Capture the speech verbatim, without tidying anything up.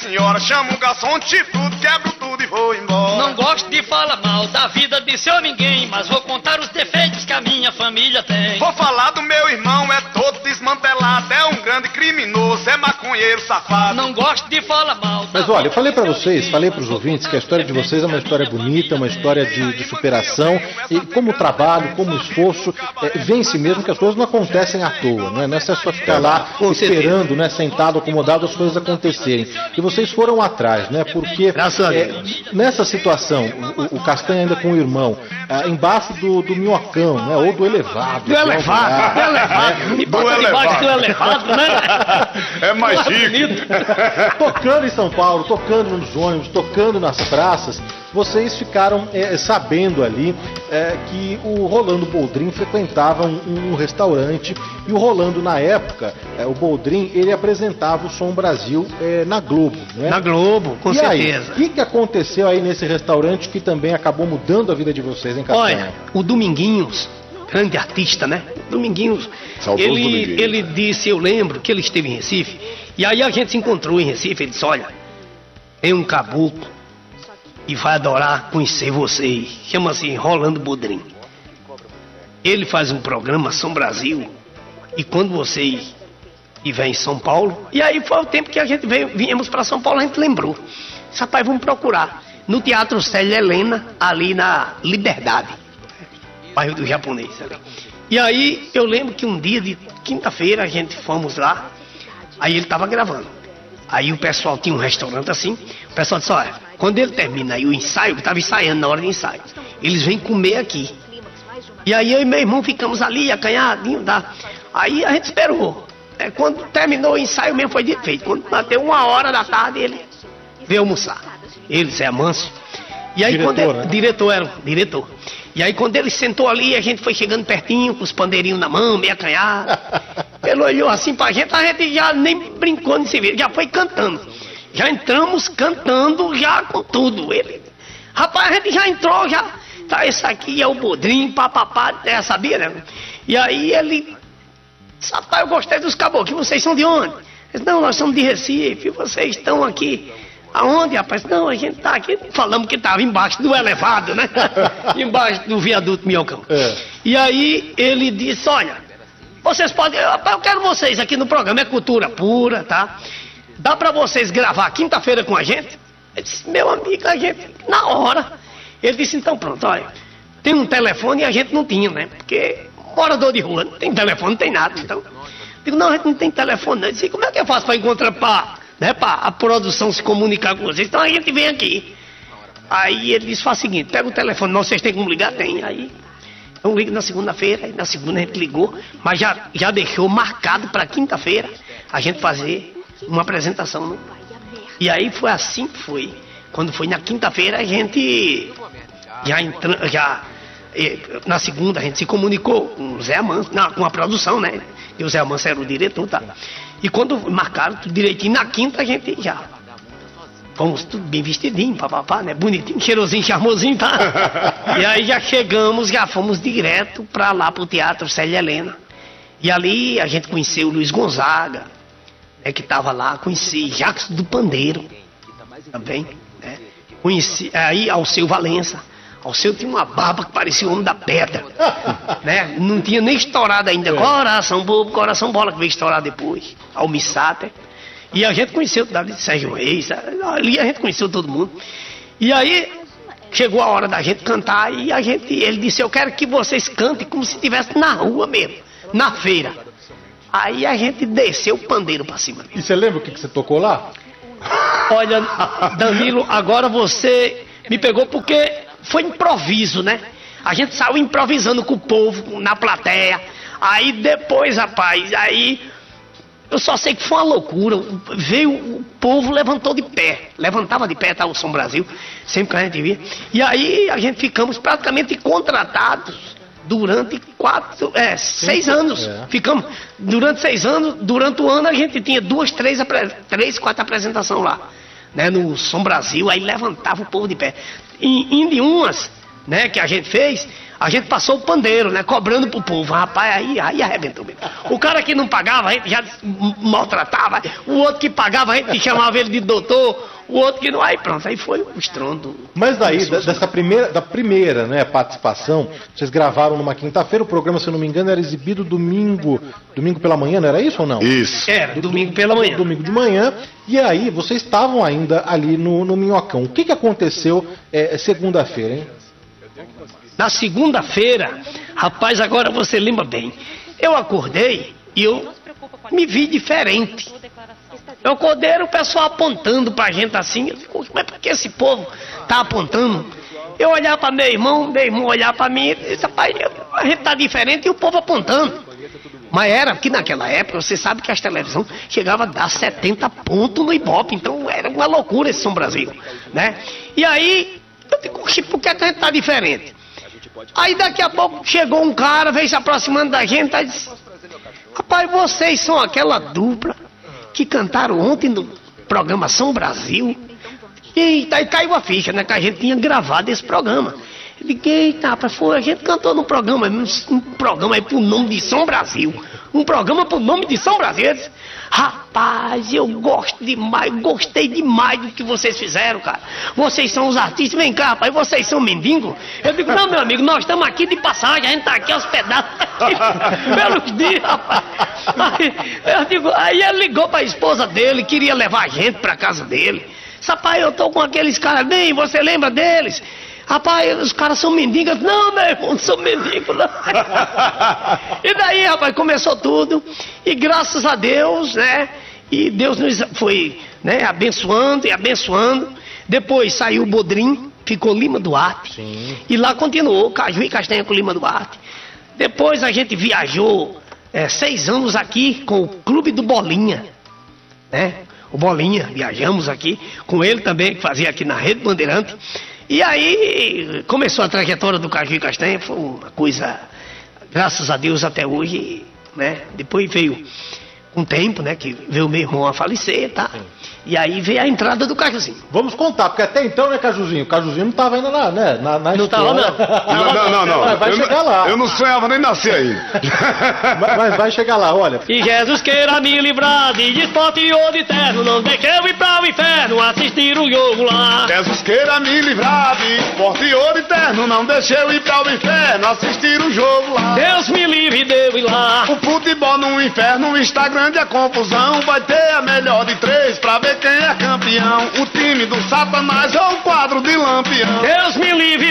senhora, chama um garçom, tiro tudo, quebro tudo e vou embora. Não gosto de falar mal da vida de seu ninguém, mas vou contar os defeitos que a minha família tem. Vou falar do meu irmão, é todo desmantelado, é um grande criminoso, é maconheiro safado. Não gosto de falar mal. Mas olha, eu falei pra vocês, falei pros ouvintes que a história de vocês é uma história bonita, uma história de, de superação, e como trabalho, como esforço, é, vence mesmo que as coisas não acontecem à toa, não é, não é só ficar lá esperando, né, sentado, acomodado, as coisas acontecerem. E vocês foram atrás, né, porque é, nessa situação, o, o Castanha ainda com o irmão, é, embaixo do, do minhocão, né, ou do elevado. Do elevado, do elevado, né, me bota debaixo do elevado, né? É mais chique. Tocando em São Paulo, tocando nos ônibus, tocando nas praças, vocês ficaram é, sabendo ali é, que o Rolando Boldrin frequentava um, um restaurante, e o Rolando, na época, é, o Boldrin, ele apresentava o Som Brasil é, na Globo, né? Na Globo, com e certeza. O que, que aconteceu aí nesse restaurante que também acabou mudando a vida de vocês, hein, Castanha? Olha, o Dominguinhos, grande artista, né? Dominguinhos, ele, Dominguinhos. ele disse, eu lembro que ele esteve em Recife, e aí a gente se encontrou em Recife, ele disse, olha, tem um caboclo e vai adorar conhecer vocês, chama-se Rolando Boldrin. Ele faz um programa São Brasil, e quando vocês estiverem em São Paulo, e aí foi o tempo que a gente veio, viemos para São Paulo, a gente lembrou, disse, rapaz, vamos procurar, no Teatro Célia Helena, ali na Liberdade, bairro do Japonês ali. E aí eu lembro que um dia de quinta-feira a gente fomos lá, aí ele estava gravando. Aí o pessoal tinha um restaurante assim, o pessoal disse, olha, quando ele termina aí o ensaio, que estava ensaiando na hora de ensaio, eles vêm comer aqui. E aí eu e meu irmão ficamos ali, acanhadinho, tá? Aí a gente esperou. É, quando terminou o ensaio mesmo foi feito. Quando bateu uma hora da tarde, ele veio almoçar. Ele, Zé Amâncio. E aí Diretor, quando ele, né? diretor era, diretor. E aí quando ele sentou ali, a gente foi chegando pertinho, com os pandeirinhos na mão, meio acanhado. Ele olhou assim pra gente, a gente já nem brincou de se ver, já foi cantando. Já entramos cantando, já com tudo. Ele, rapaz, a gente já entrou, já. Tá, esse aqui é o Boldrin, papapá, é, sabia, né? E aí ele, rapaz, eu gostei dos caboclos, vocês são de onde? Ele disse, não, nós somos de Recife, vocês estão aqui. Aonde, rapaz? Não, a gente tá aqui, falamos que tava embaixo do elevado, né? Embaixo do viaduto Minhocão. É. E aí ele disse, olha, vocês podem, eu quero vocês aqui no programa, é cultura pura, tá? Dá pra vocês gravar quinta-feira com a gente? Eu disse, meu amigo, a gente, na hora. Ele disse, então pronto, olha, tem um telefone e a gente não tinha, né? Porque morador de rua, não tem telefone, não tem nada, então. Eu digo, não, a gente não tem telefone, não. Eu disse, como é que eu faço pra encontrar, pra, né, pra a produção se comunicar com vocês? Então a gente vem aqui. Aí ele disse, faz o seguinte, pega o telefone, não, vocês têm como ligar? Tem, aí... Eu ligo na segunda-feira, e na segunda a gente ligou, mas já, já deixou marcado para quinta-feira a gente fazer uma apresentação, né? E aí foi assim que foi. Quando foi na quinta-feira a gente já entrou, já na segunda a gente se comunicou com o Zé Amâncio, não, com a produção, né? E o Zé Amâncio era o diretor, tá? E quando marcaram tudo direitinho, na quinta a gente já fomos tudo bem vestidinho, papapá, né? Bonitinho, cheirosinho, charmosinho, tá? E aí já chegamos, já fomos direto pra lá pro Teatro Célia Helena. E ali a gente conheceu o Luiz Gonzaga, né, que tava lá, conheci Jacques do Pandeiro, também, né? Conheci, aí Alceu Valença. Alceu tinha uma barba que parecia o Homem da Pedra, né? Não tinha nem estourado ainda. Coração bobo, coração bola, que veio estourar depois. Almir Sater. E a gente conheceu o David Sérgio Reis, ali a gente conheceu todo mundo. E aí chegou a hora da gente cantar e a gente, ele disse, eu quero que vocês cantem como se estivesse na rua mesmo, na feira. Aí a gente desceu o pandeiro pra cima. E você lembra o que, que você tocou lá? Olha, Danilo, agora você me pegou porque foi improviso, né? A gente saiu improvisando com o povo na plateia. Aí depois, rapaz, aí eu só sei que foi uma loucura. Veio, o povo levantou de pé. Levantava de pé, tá, o Som Brasil, sempre que a gente via. E aí a gente ficamos praticamente contratados durante quatro, é, seis anos. É. Ficamos durante seis anos. Durante o ano a gente tinha duas, três, três quatro apresentações lá, né, no Som Brasil. Aí levantava o povo de pé. E indo em umas, né, que a gente fez, a gente passou o pandeiro, né, cobrando pro povo. Rapaz, aí, aí arrebentou mesmo. O cara que não pagava, a gente já maltratava. O outro que pagava, a gente chamava ele de doutor. O outro que não... Aí pronto, aí foi o estrondo. Mas daí, da, dessa primeira, da primeira né, participação, vocês gravaram numa quinta-feira, o programa, se eu não me engano, era exibido domingo, domingo pela manhã, não era isso ou não? Isso. Era, domingo pela manhã. Domingo de manhã, e aí vocês estavam ainda ali no, no Minhocão. O que, que aconteceu é, segunda-feira, hein? Na segunda-feira, rapaz, agora você lembra bem, eu acordei e eu me vi diferente. Eu acordei, o pessoal apontando pra gente assim, eu digo, mas por que esse povo tá apontando? Eu olhar pra meu irmão, meu irmão olhar pra mim, e disse, rapaz, a gente tá diferente e o povo apontando. Mas era que naquela época, você sabe que as televisões chegavam a dar setenta pontos no Ibope, então era uma loucura esse São Brasil, né? E aí, eu digo, por que a gente tá diferente? Aí daqui a pouco chegou um cara, veio se aproximando da gente e disse, rapaz, vocês são aquela dupla que cantaram ontem no programa São Brasil. E aí caiu a ficha, né, que a gente tinha gravado esse programa. Eu digo, eita, rapaz, foi, a gente cantou no programa, um programa aí pro nome de São Brasil. Um programa pro nome de São Brasil. Eu disse, rapaz, eu gosto demais, gostei demais do que vocês fizeram, cara. Vocês são os artistas, vem cá, rapaz, vocês são mendigos? Eu digo, não, meu amigo, nós estamos aqui de passagem, a gente tá aqui hospedado pelos dias, rapaz. Aí, eu digo, aí ele ligou pra esposa dele, queria levar a gente pra casa dele. Rapaz, eu tô com aqueles caras, bem, você lembra deles? Rapaz, os caras são mendigos. Não, meu irmão, não sou mendigo, não. E daí, rapaz, começou tudo. E graças a Deus, né? E Deus nos foi, né, abençoando e abençoando. Depois saiu o Bodrim, ficou Lima Duarte. Sim. E lá continuou, Caju e Castanha com Lima Duarte. Depois a gente viajou é, seis anos aqui com o Clube do Bolinha, né? O Bolinha, viajamos aqui com ele também, que fazia aqui na Rede Bandeirante. E aí começou a trajetória do Caju e Castanha, foi uma coisa, graças a Deus até hoje, né? Depois veio um tempo, né, que veio meu irmão a falecer, tá? Sim. E aí veio a entrada do Cajuzinho. Vamos contar, porque até então, né, Cajuzinho? O Cajuzinho não estava ainda na, né, na, na não história. Não estava, não. Não, não, não. Mas vai eu chegar não, lá. Eu não sonhava nem nascer aí. mas, mas vai chegar lá, olha. E Jesus queira me livrar de esporte ou de terno, não deixe eu ir para o inferno assistir o jogo lá. Jesus queira me livrar de esporte e ouro eterno, não deixe eu ir para o inferno assistir o jogo lá. Deus me livre de eu ir lá. O futebol no inferno está grande a confusão, vai ter a melhor de três pra ver quem é campeão. O time do Satanás é o quadro de Lampião. Deus me livre